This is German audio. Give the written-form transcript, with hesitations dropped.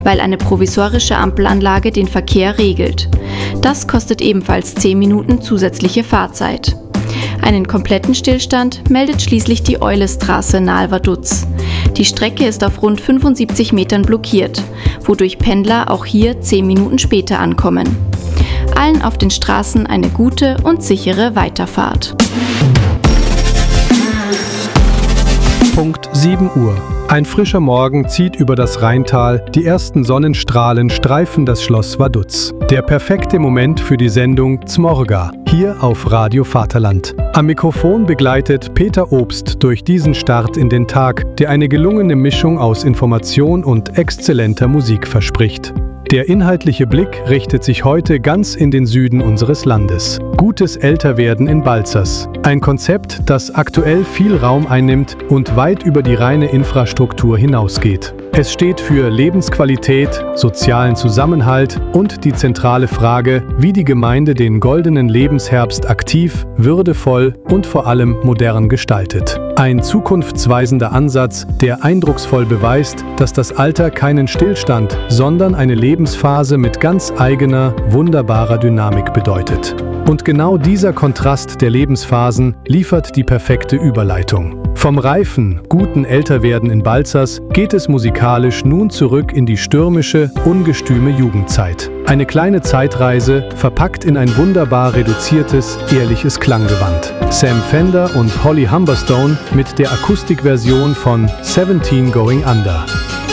weil eine provisorische Ampelanlage den Verkehr regelt. Das kostet ebenfalls 10 Minuten zusätzliche Fahrzeit. Einen kompletten Stillstand meldet schließlich die Eulestraße nahe Vaduz. Die Strecke ist auf rund 75 Metern blockiert, wodurch Pendler auch hier 10 Minuten später ankommen. Allen auf den Straßen eine gute und sichere Weiterfahrt. Punkt 7 Uhr. Ein frischer Morgen zieht über das Rheintal, die ersten Sonnenstrahlen streifen das Schloss Vaduz. Der perfekte Moment für die Sendung Zmorga, hier auf Radio Vaterland. Am Mikrofon begleitet Peter Obst durch diesen Start in den Tag, der eine gelungene Mischung aus Information und exzellenter Musik verspricht. Der inhaltliche Blick richtet sich heute ganz in den Süden unseres Landes. Gutes Älterwerden in Balzers. Ein Konzept, das aktuell viel Raum einnimmt und weit über die reine Infrastruktur hinausgeht. Es steht für Lebensqualität, sozialen Zusammenhalt und die zentrale Frage, wie die Gemeinde den goldenen Lebensherbst aktiv, würdevoll und vor allem modern gestaltet. Ein zukunftsweisender Ansatz, der eindrucksvoll beweist, dass das Alter keinen Stillstand, sondern eine Lebensphase mit ganz eigener, wunderbarer Dynamik bedeutet. Und genau dieser Kontrast der Lebensphasen liefert die perfekte Überleitung. Vom reifen, guten Älterwerden in Balzers geht es musikalisch nun zurück in die stürmische, ungestüme Jugendzeit. Eine kleine Zeitreise, verpackt in ein wunderbar reduziertes, ehrliches Klanggewand. Sam Fender und Holly Humberstone mit der Akustikversion von 17 Going Under.